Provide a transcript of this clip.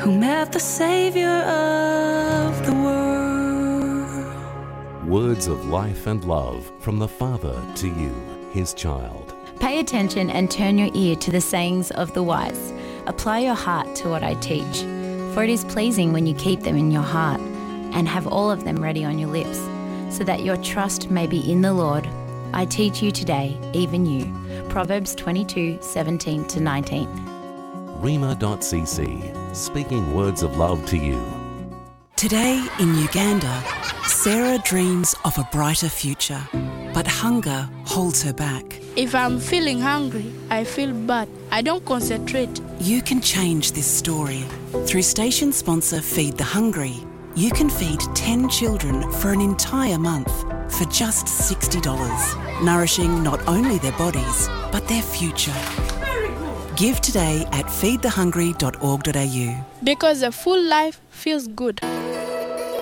who met the Savior of the world. Words of life and love from the Father to you, his child. Pay attention and turn your ear to the sayings of the wise. Apply your heart to what I teach, for it is pleasing when you keep them in your heart and have all of them ready on your lips, so that your trust may be in the Lord. I teach you today, even you. Proverbs 22:17-19. Rhema.cc, speaking words of love to you. Today in Uganda, Sarah dreams of a brighter future, but hunger holds her back. If I'm feeling hungry, I feel bad. I don't concentrate. You can change this story. Through station sponsor Feed the Hungry, you can feed 10 children for an entire month for just $60, nourishing not only their bodies, but their future. Give today at feedthehungry.org.au. Because a full life feels good.